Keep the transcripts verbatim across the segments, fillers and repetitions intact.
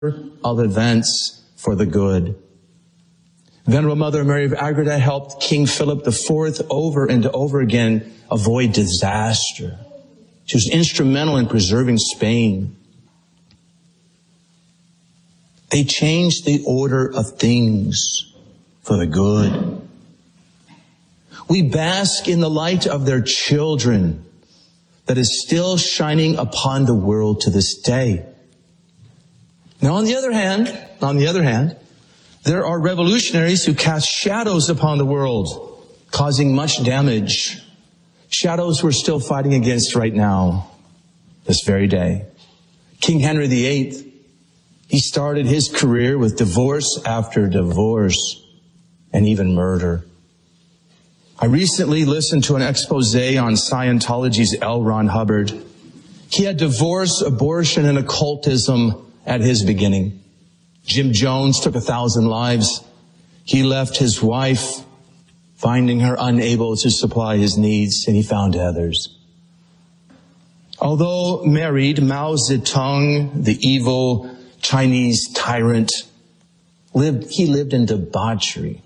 of events for the good. Venerable Mother Mary of Agreda helped King Philip the Fourth over and over again avoid disaster. She was instrumental in preserving Spain. They changed the order of things for the good. We bask in the light of their children that is still shining upon the world to this day. Now, on the other hand, on the other hand, there are revolutionaries who cast shadows upon the world, causing much damage. Shadows we're still fighting against right now, this very day. King Henry the Eighth, he started his career with divorce after divorce and even murder. I recently listened to an expose on Scientology's L. Ron Hubbard. He had divorce, abortion, and occultism at his beginning. Jim Jones took a thousand lives. He left his wife, finding her unable to supply his needs, and he found others. Although married, Mao Zedong, the evil Chinese tyrant, lived, he lived in debauchery.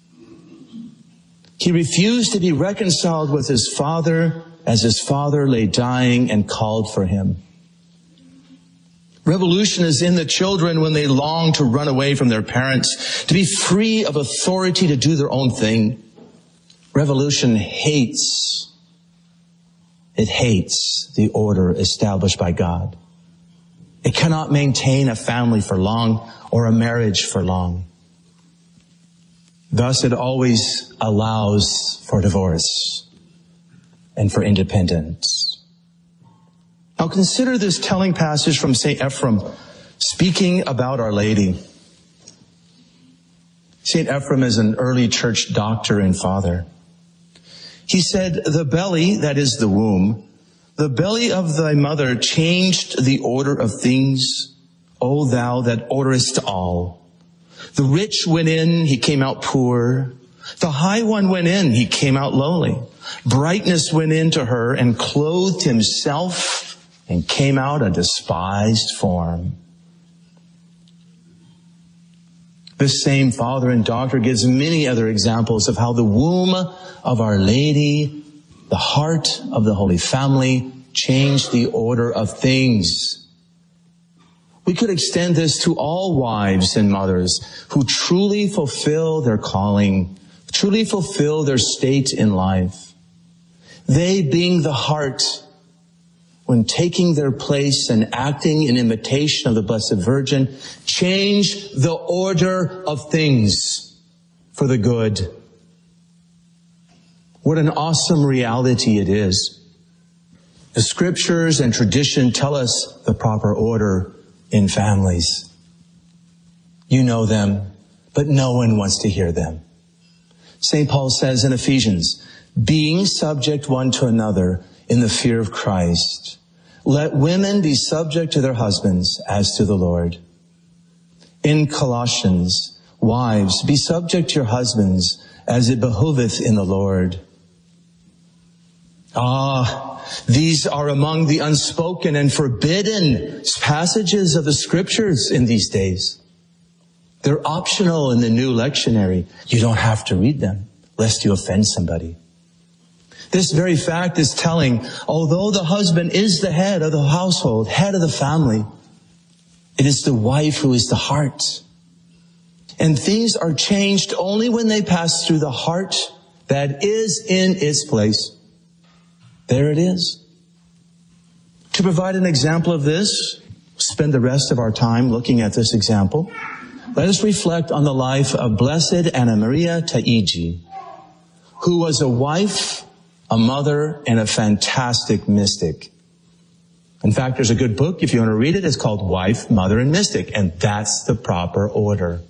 He refused to be reconciled with his father as his father lay dying and called for him. Revolution is in the children when they long to run away from their parents, to be free of authority to do their own thing. Revolution hates, it hates the order established by God. It cannot maintain a family for long or a marriage for long. Thus, it always allows for divorce and for independence. Now consider this telling passage from Saint Ephrem speaking about Our Lady. Saint Ephrem is an early church doctor and father. He said, "The belly, that is the womb, the belly of thy mother changed the order of things, O thou that orderest all. The rich went in, he came out poor. The high one went in, he came out lowly. Brightness went into her and clothed himself and came out a despised form." This same father and doctor gives many other examples of how the womb of Our Lady, the heart of the Holy Family, changed the order of things. We could extend this to all wives and mothers who truly fulfill their calling, truly fulfill their state in life. They, being the heart, when taking their place and acting in imitation of the Blessed Virgin, change the order of things for the good. What an awesome reality it is. The scriptures and tradition tell us the proper order in families. You know them, but no one wants to hear them. Saint Paul says in Ephesians, "Being subject one to another in the fear of Christ, let women be subject to their husbands as to the Lord." In Colossians, "Wives, be subject to your husbands as it behoveth in the Lord." Ah, these are among the unspoken and forbidden passages of the scriptures in these days. They're optional in the new lectionary. You don't have to read them, lest you offend somebody. This very fact is telling, although the husband is the head of the household, head of the family, it is the wife who is the heart. And things are changed only when they pass through the heart that is in its place. There it is. To provide an example of this, spend the rest of our time looking at this example. Let us reflect on the life of Blessed Anna Maria Taigi, who was a wife, a mother, and a fantastic mystic. In fact, there's a good book, if you want to read it, it's called Wife, Mother, and Mystic, and that's the proper order.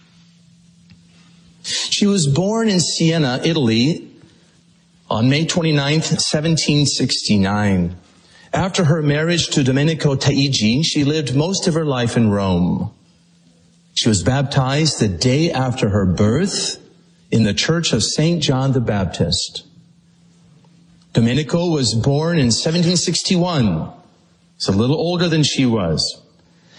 She was born in Siena, Italy, on May twenty-ninth, seventeen sixty-nine. After her marriage to Domenico Taigi, she lived most of her life in Rome. She was baptized the day after her birth in the church of Saint John the Baptist. Domenico was born in seventeen sixty-one. He's a little older than she was.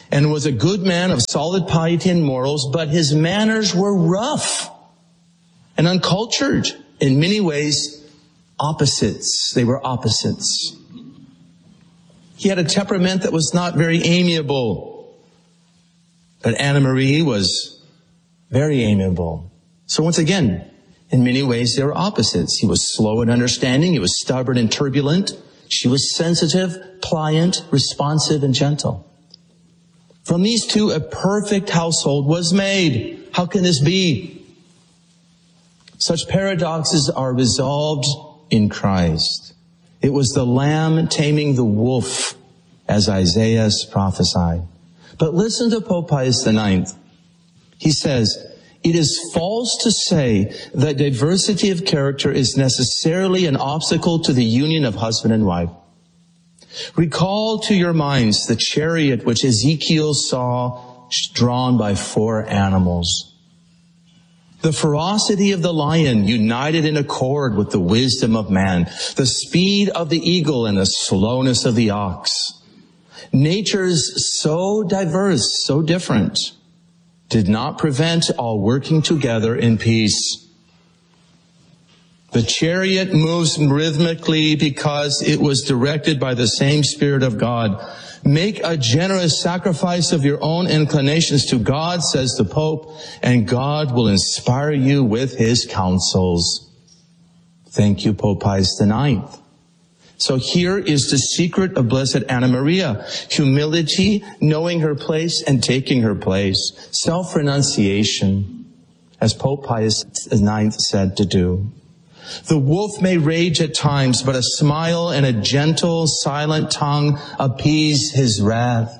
and was a good man of solid piety and morals, but his manners were rough and uncultured. In many ways, opposites. They were opposites. He had a temperament that was not very amiable. But Anna Marie was very amiable. So once again, in many ways, they were opposites. He was slow in understanding. He was stubborn and turbulent. She was sensitive, pliant, responsive, and gentle. From these two, a perfect household was made. How can this be? Such paradoxes are resolved in Christ. It was the lamb taming the wolf, as Isaiah prophesied. But listen to Pope Pius the Ninth. He says, it is false to say that diversity of character is necessarily an obstacle to the union of husband and wife. Recall to your minds the chariot which Ezekiel saw drawn by four animals. The ferocity of the lion united in accord with the wisdom of man, the speed of the eagle and the slowness of the ox. Natures so diverse, so different, did not prevent all working together in peace. The chariot moves rhythmically because it was directed by the same Spirit of God. Make a generous sacrifice of your own inclinations to God, says the Pope, and God will inspire you with his counsels. Thank you, Pope Pius the Ninth. So here is the secret of Blessed Anna Maria. Humility, knowing her place and taking her place. Self-renunciation, as Pope Pius the Ninth said to do. The wolf may rage at times, but a smile and a gentle, silent tongue appease his wrath.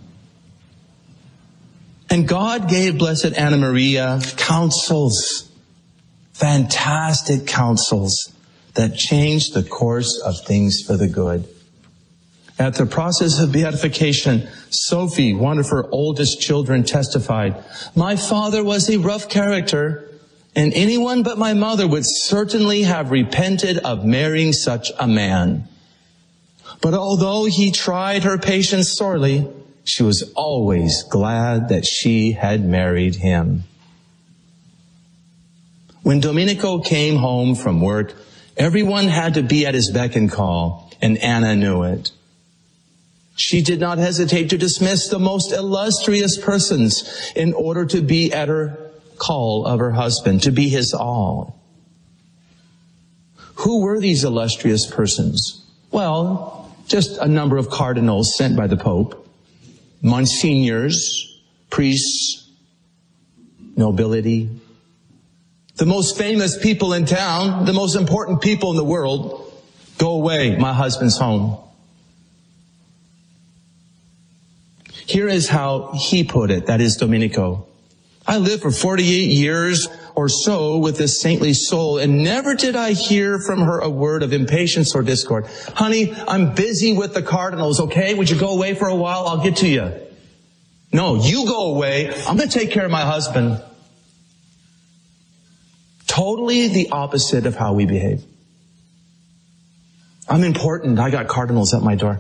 And God gave Blessed Anna Maria counsels, fantastic counsels, that changed the course of things for the good. At the process of beatification, Sophie, one of her oldest children, testified, my father was a rough character, and anyone but my mother would certainly have repented of marrying such a man. But although he tried her patience sorely, she was always glad that she had married him. When Domenico came home from work, everyone had to be at his beck and call, and Anna knew it. She did not hesitate to dismiss the most illustrious persons in order to be at her call of her husband, to be his all. Who were these illustrious persons? Well, just a number of cardinals sent by the Pope, monsignors, priests, nobility. The most famous people in town, the most important people in the world, go away, my husband's home. Here is how he put it, that is Domenico. I lived for forty-eight years or so with this saintly soul, and never did I hear from her a word of impatience or discord. Honey, I'm busy with the cardinals, okay? Would you go away for a while? I'll get to you. No, you go away. I'm going to take care of my husband. Totally the opposite of how we behave. I'm important. I got cardinals at my door.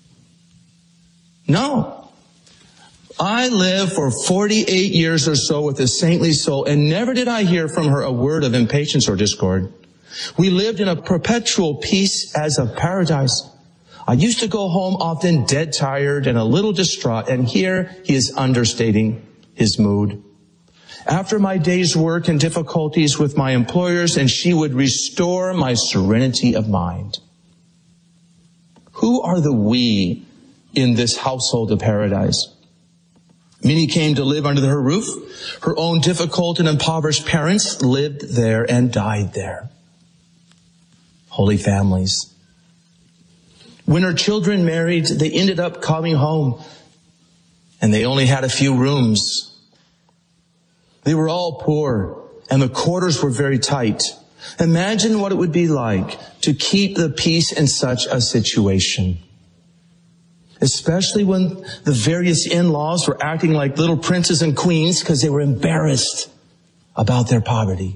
No. I lived for forty-eight years or so with a saintly soul, and never did I hear from her a word of impatience or discord. We lived in a perpetual peace as of paradise. I used to go home often dead tired and a little distraught, and here he is understating his mood. After my day's work and difficulties with my employers, and she would restore my serenity of mind. Who are the we in this household of paradise? Many came to live under her roof. Her own difficult and impoverished parents lived there and died there. Holy families. When her children married, they ended up coming home, and they only had a few rooms. They were all poor, and the quarters were very tight. Imagine what it would be like to keep the peace in such a situation. Especially when the various in-laws were acting like little princes and queens because they were embarrassed about their poverty.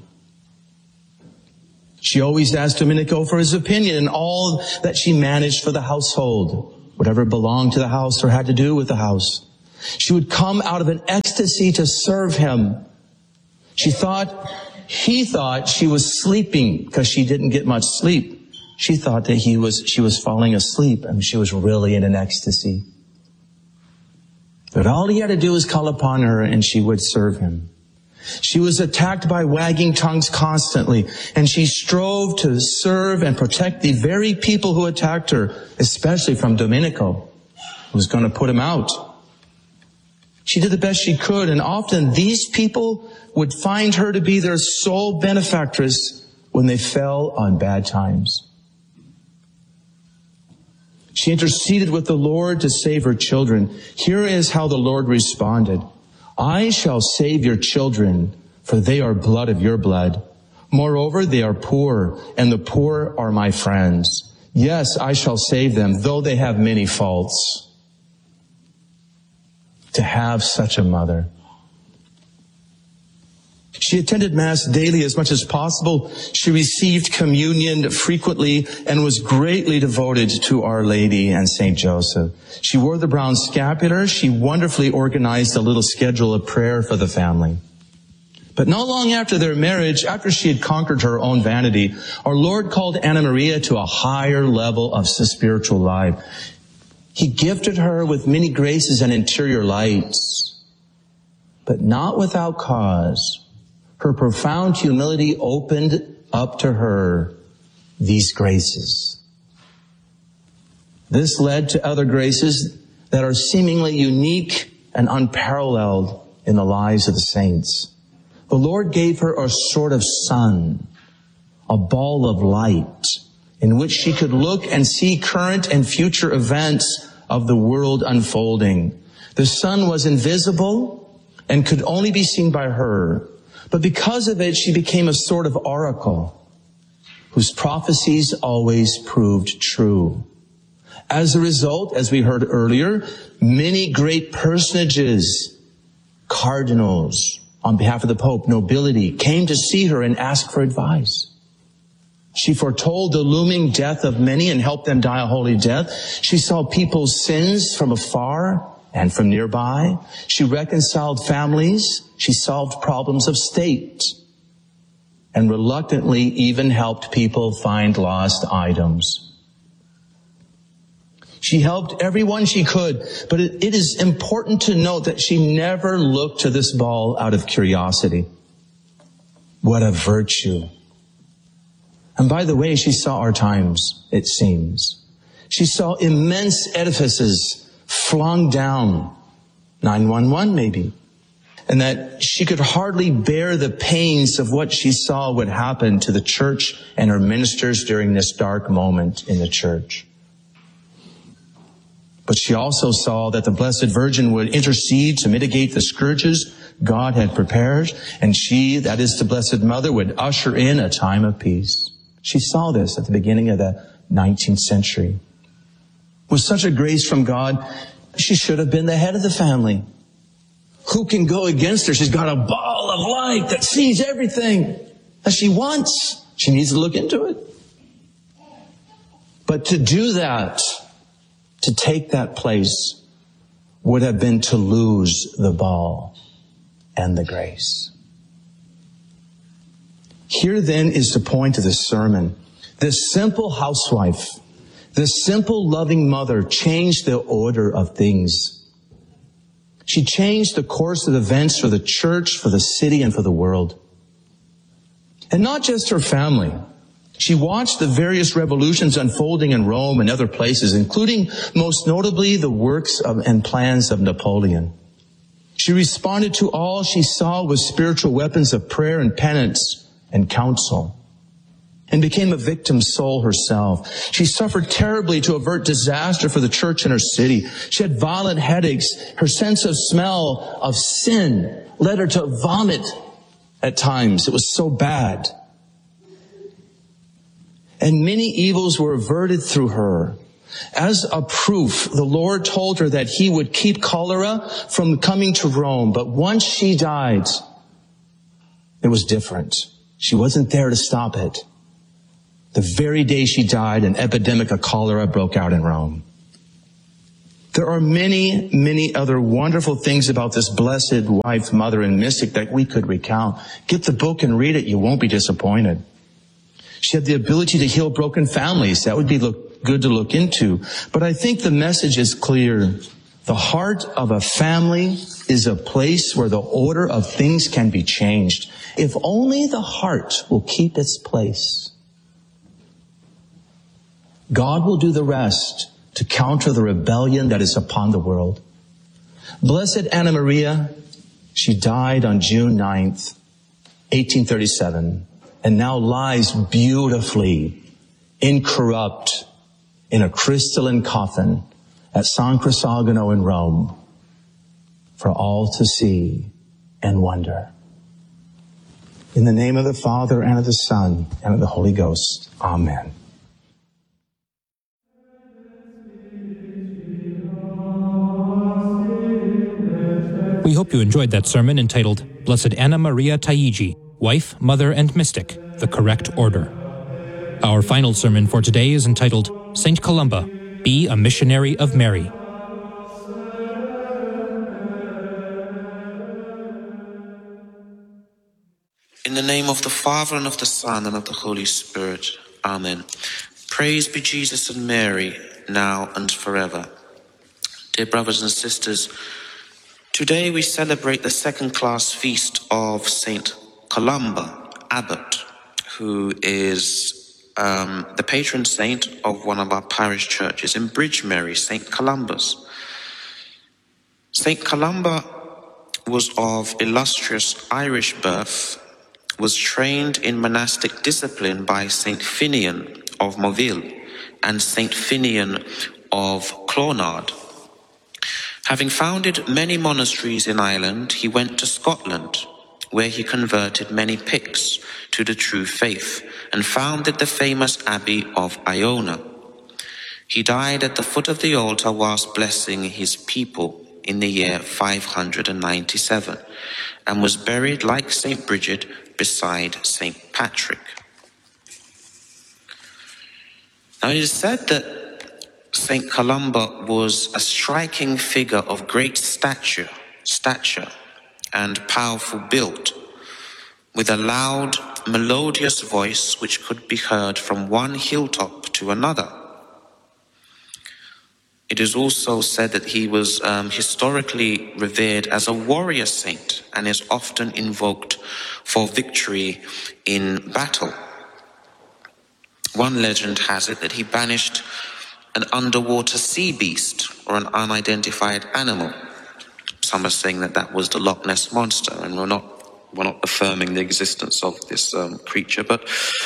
She always asked Domenico for his opinion in all that she managed for the household, whatever belonged to the house or had to do with the house. She would come out of an ecstasy to serve him. She thought, he thought she was sleeping because she didn't get much sleep. She thought that he was, she was falling asleep and she was really in an ecstasy. But all he had to do was call upon her and she would serve him. She was attacked by wagging tongues constantly, and she strove to serve and protect the very people who attacked her, especially from Domenico, who was going to put him out. She did the best she could, and often these people would find her to be their sole benefactress when they fell on bad times. She interceded with the Lord to save her children. Here is how the Lord responded. I shall save your children, for they are blood of your blood. Moreover, they are poor, and the poor are my friends. Yes, I shall save them, though they have many faults. To have such a mother. She attended Mass daily as much as possible. She received communion frequently and was greatly devoted to Our Lady and Saint Joseph. She wore the brown scapular. She wonderfully organized a little schedule of prayer for the family. But not long after their marriage, after she had conquered her own vanity, our Lord called Anna Maria to a higher level of spiritual life. He gifted her with many graces and interior lights, but not without cause. Her profound humility opened up to her these graces. This led to other graces that are seemingly unique and unparalleled in the lives of the saints. The Lord gave her a sort of sun, a ball of light, in which she could look and see current and future events of the world unfolding. The sun was invisible and could only be seen by her. But because of it, she became a sort of oracle whose prophecies always proved true. As a result, as we heard earlier, many great personages, cardinals, on behalf of the Pope, nobility, came to see her and ask for advice. She foretold the looming death of many and helped them die a holy death. She saw people's sins from afar and from nearby. She reconciled families. She solved problems of state and reluctantly even helped people find lost items. She helped everyone she could, but it, it is important to note that she never looked to this ball out of curiosity. What a virtue. And by the way, she saw our times, it seems. She saw immense edifices flung down, nine one one maybe, and that she could hardly bear the pains of what she saw would happen to the church and her ministers during this dark moment in the church. But she also saw that the Blessed Virgin would intercede to mitigate the scourges God had prepared, and she, that is the Blessed Mother, would usher in a time of peace. She saw this at the beginning of the nineteenth century. With such a grace from God, she should have been the head of the family. Who can go against her? She's got a ball of light that sees everything that she wants. She needs to look into it. But to do that, to take that place, would have been to lose the ball and the grace. Here then is the point of this sermon. This simple housewife, this simple loving mother changed the order of things. She changed the course of events for the church, for the city, and for the world. And not just her family. She watched the various revolutions unfolding in Rome and other places, including most notably the works of, and plans of Napoleon. She responded to all she saw with spiritual weapons of prayer and penance and counsel, and became a victim soul herself. She suffered terribly to avert disaster for the church and her city. She had violent headaches. Her sense of smell of sin led her to vomit at times. It was so bad. And many evils were averted through her. As a proof, the Lord told her that he would keep cholera from coming to Rome. But once she died, it was different. She wasn't there to stop it. The very day she died, an epidemic of cholera broke out in Rome. There are many, many other wonderful things about this blessed wife, mother, and mystic that we could recount. Get the book and read it. You won't be disappointed. She had the ability to heal broken families. That would be look, good to look into. But I think the message is clear. The heart of a family is a place where the order of things can be changed. If only the heart will keep its place, God will do the rest to counter the rebellion that is upon the world. Blessed Anna Maria, she died on June ninth, eighteen thirty-seven, and now lies beautifully, incorrupt, in a crystalline coffin at San Crisogno in Rome for all to see and wonder. In the name of the Father, and of the Son, and of the Holy Ghost. Amen. We hope you enjoyed that sermon entitled Blessed Anna Maria Taigi, Wife, Mother, and Mystic, the Correct Order. Our final sermon for today is entitled Saint Columba, Be a Missionary of Mary. In the name of the Father, and of the Son, and of the Holy Spirit. Amen. Praise be Jesus and Mary, now and forever. Dear brothers and sisters, today we celebrate the second-class feast of Saint Columba, Abbot, who is um, the patron saint of one of our parish churches in Bridgemary, Saint Columba's. Saint Columba was of illustrious Irish birth, was trained in monastic discipline by Saint Finian of Moville and Saint Finian of Clonard. Having founded many monasteries in Ireland, he went to Scotland, where he converted many Picts to the true faith and founded the famous Abbey of Iona. He died at the foot of the altar whilst blessing his people in the year five hundred ninety-seven, and was buried like Saint Bridget beside Saint Patrick. Now it is said that Saint Columba was a striking figure of great stature, stature and powerful build, with a loud, melodious voice which could be heard from one hilltop to another. It is also said that he was um, historically revered as a warrior saint and is often invoked for victory in battle. One legend has it that he banished an underwater sea beast or an unidentified animal. Some are saying that that was the Loch Ness Monster, and we're not we're not affirming the existence of this um, creature, but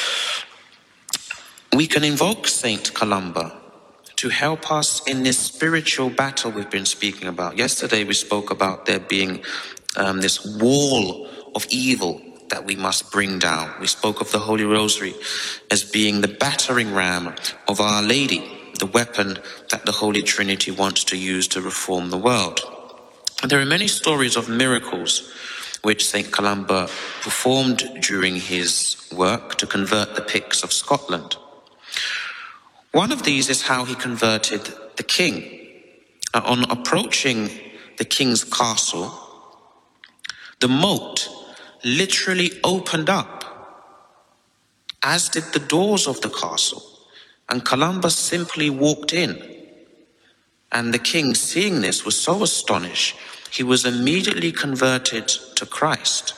we can invoke Saint Columba to help us in this spiritual battle we've been speaking about. Yesterday we spoke about there being um, this wall of evil that we must bring down. We spoke of the Holy Rosary as being the battering ram of Our Lady, the weapon that the Holy Trinity wants to use to reform the world. And there are many stories of miracles which Saint Columba performed during his work to convert the Picts of Scotland. One of these is how he converted the king. Uh, on approaching the king's castle, the moat literally opened up, as did the doors of the castle, and Columba simply walked in. And the king, seeing this, was so astonished, he was immediately converted to Christ.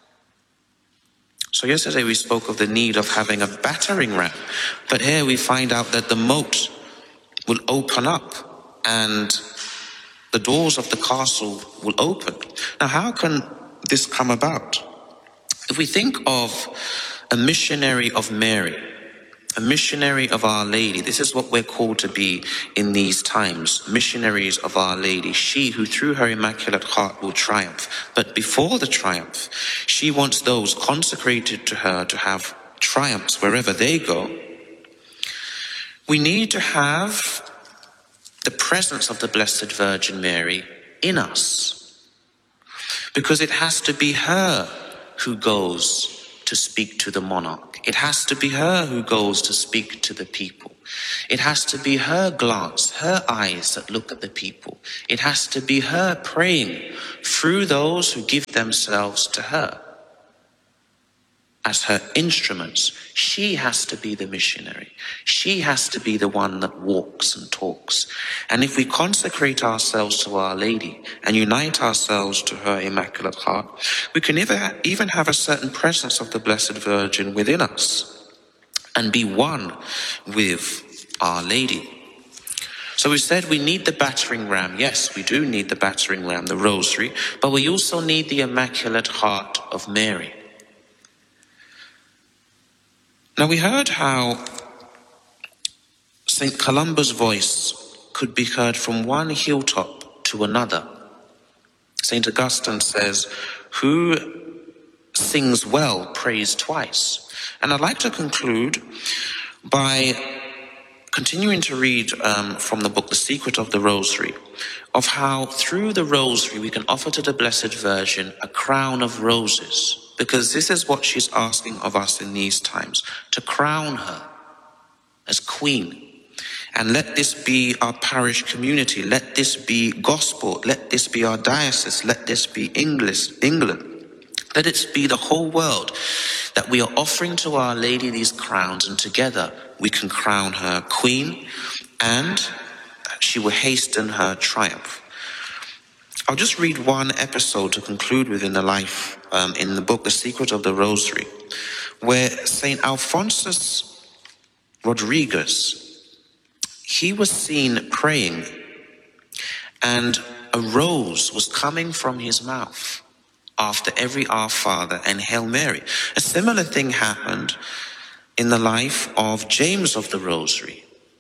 So yesterday we spoke of the need of having a battering ram, but here we find out that the moat will open up and the doors of the castle will open. Now, how can this come about? If we think of a missionary of Mary, a missionary of Our Lady, this is what we're called to be in these times, missionaries of Our Lady, she who through her Immaculate Heart will triumph. But before the triumph, she wants those consecrated to her to have triumphs wherever they go. We need to have the presence of the Blessed Virgin Mary in us, because it has to be her who goes to speak to the monarch. It has to be her who goes to speak to the people. It has to be her glance, her eyes that look at the people. It has to be her praying through those who give themselves to her as her instruments. She has to be the missionary. She has to be the one that walks and talks. And if we consecrate ourselves to Our Lady and unite ourselves to her Immaculate Heart, we can even have a certain presence of the Blessed Virgin within us and be one with Our Lady. So we said we need the battering ram. Yes, we do need the battering ram, the rosary, but we also need the Immaculate Heart of Mary. Now we heard how Saint Columba's voice could be heard from one hilltop to another. Saint Augustine says, "Who sings well prays twice." And I'd like to conclude by continuing to read um, from the book The Secret of the Rosary, of how through the Rosary we can offer to the Blessed Virgin a crown of roses. Because this is what she's asking of us in these times, to crown her as Queen. And let this be our parish community. Let this be gospel. Let this be our diocese. Let this be English, England. Let it be the whole world that we are offering to Our Lady these crowns, and together we can crown her Queen, and she will hasten her triumph. I'll just read one episode to conclude with in the life, um, in the book The Secret of the Rosary, where Saint Alphonsus Rodriguez, he was seen praying, and a rose was coming from his mouth after every Our Father and Hail Mary. A similar thing happened in the life of James of the Rosary.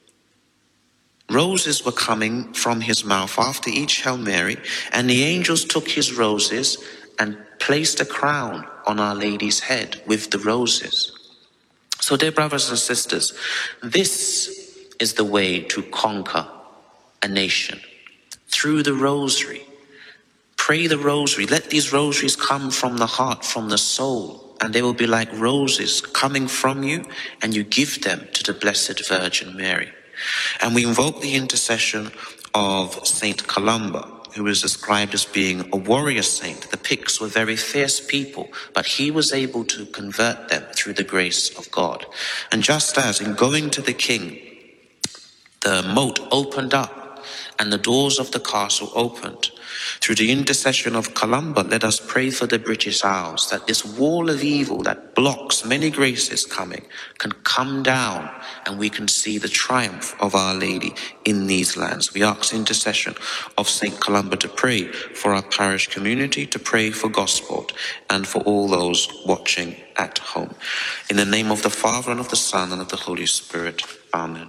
Roses were coming from his mouth after each Hail Mary, and the angels took his roses and placed a crown on Our Lady's head with the roses. So, dear brothers and sisters, this is the way to conquer a nation, through the Rosary. Pray the Rosary. Let these rosaries come from the heart, from the soul, and they will be like roses coming from you, and you give them to the Blessed Virgin Mary. And we invoke the intercession of Saint Columba, who is described as being a warrior saint. The Picts were very fierce people, but he was able to convert them through the grace of God. And just as in going to the king, the moat opened up and the doors of the castle opened, through the intercession of Columba, let us pray for the British Isles, that this wall of evil that blocks many graces coming can come down, and we can see the triumph of Our Lady in these lands. We ask intercession of Saint Columba to pray for our parish community, to pray for Gosport, and for all those watching at home. In the name of the Father, and of the Son, and of the Holy Spirit. Amen.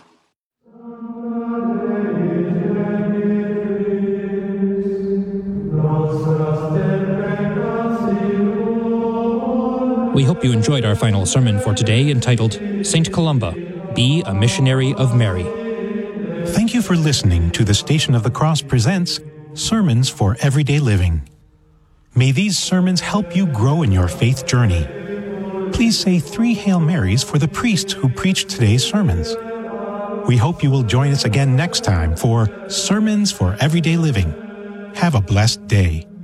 We hope you enjoyed our final sermon for today, entitled Saint Columba, Be a Missionary of Mary. Thank you for listening to the Station of the Cross presents Sermons for Everyday Living. May these sermons help you grow in your faith journey. Please say three Hail Marys for the priest who preached today's sermons. We hope you will join us again next time for Sermons for Everyday Living. Have a blessed day.